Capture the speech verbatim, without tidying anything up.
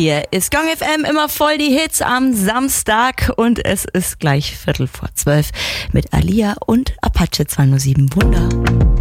Hier ist Gong F M, immer voll die Hits am Samstag und es ist gleich Viertel vor zwölf mit Alia und Apache zwei null sieben Wunder.